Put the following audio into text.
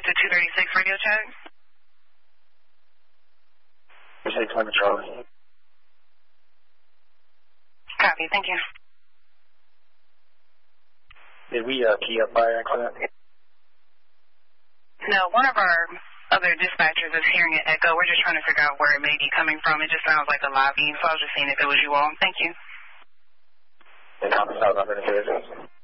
to 236 radio check. 600 Charlie. Copy, thank you. Did we key up by accident? No, one of our other dispatchers is hearing an echo. We're just trying to figure out where it may be coming from. It just sounds like a lobby, so I was just seeing if it was you all. Thank you. The copy, 500.